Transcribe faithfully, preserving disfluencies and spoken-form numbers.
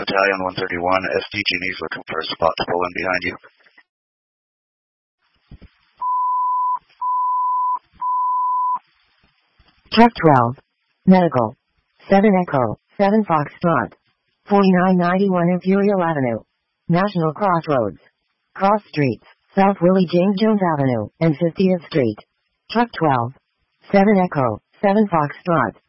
Battalion one thirty-one, S D Genies looking for a spot to pull in behind you. Truck twelve. Medical. seven Echo, seven Foxtrot. forty-nine ninety-one Imperial Avenue. National Crossroads. Cross Streets, South Willie James Jones Avenue, and fiftieth Street. Truck twelve. seven Echo, seven Foxtrot.